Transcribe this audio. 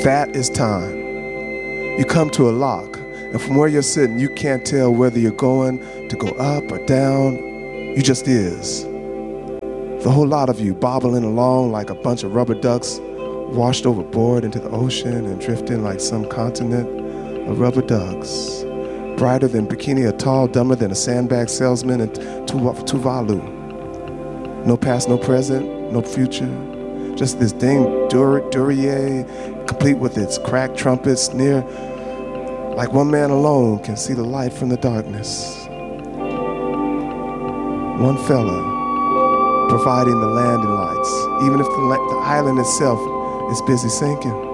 That is time. You come to a lock, and from where you're sitting, you can't tell whether you're going to go up or down. You just is. The whole lot of you bobbling along like a bunch of rubber ducks washed overboard into the ocean and drifting like some continent of rubber ducks. Brighter than Bikini Atoll, dumber than a sandbag salesman in Tuvalu. No past, no present, no future. Just this dang Duryea, complete with its cracked trumpets, near like one man alone can see the light from the darkness. One fella providing the landing lights, even if the island itself is busy sinking.